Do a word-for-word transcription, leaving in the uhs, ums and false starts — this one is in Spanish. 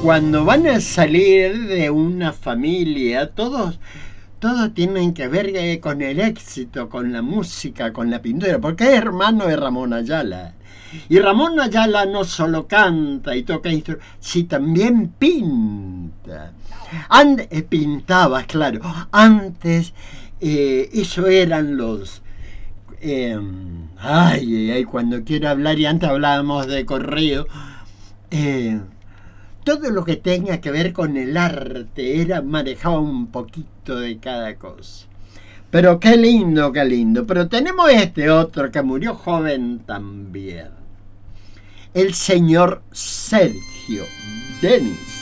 cuando van a salir de una familia, todos, todos tienen que ver eh, con el éxito, con la música, con la pintura, porque es hermano de Ramón Ayala. Y Ramón Ayala no solo canta y toca instrumentos, sino también pinta. And, eh, pintaba, claro. Antes, eh, eso eran los... Eh, ay, ay, cuando quiero hablar, y antes hablábamos de correo, eh, todo lo que tenga que ver con el arte era, manejaba un poquito de cada cosa. Pero qué lindo, qué lindo. Pero tenemos este otro que murió joven también. El señor Sergio Denis.